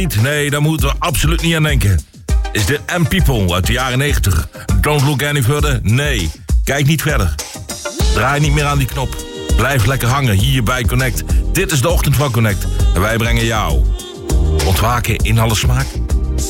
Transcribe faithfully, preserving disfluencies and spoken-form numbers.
Nee, daar moeten we absoluut niet aan denken. Is dit M People uit de jaren negentig? Don't look any further? Nee, kijk niet verder. Draai niet meer aan die knop. Blijf lekker hangen hier bij Connect. Dit is de ochtend van Connect. En wij brengen jou ontwaken in alle smaak.